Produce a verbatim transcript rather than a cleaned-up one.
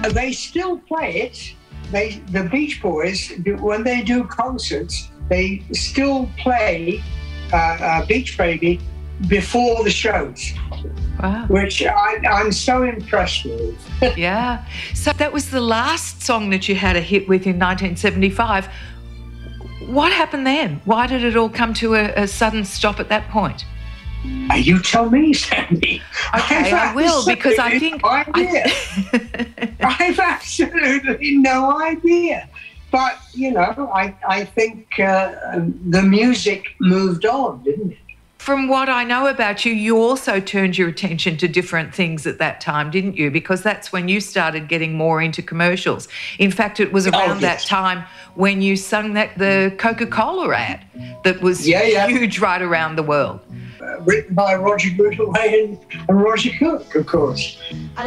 They still play it. They, the Beach Boys, do, when they do concerts, they still play uh, uh, Beach Baby before the shows. Wow. Which I, I'm so impressed with. Yeah. So that was the last song that you had a hit with in nineteen seventy-five. What happened then? Why did it all come to a, a sudden stop at that point? You tell me, Sandy. Okay, I will, because I think... No idea. I... I've absolutely no idea. But, you know, I, I think uh, the music moved on, didn't it? From what I know about you, you also turned your attention to different things at that time, didn't you? Because that's when you started getting more into commercials. In fact, it was around oh, yes. that time when you sung that the Coca-Cola ad that was yeah, yeah. huge right around the world. Uh, written by Roger Goodaway and, and Roger Cook, of course.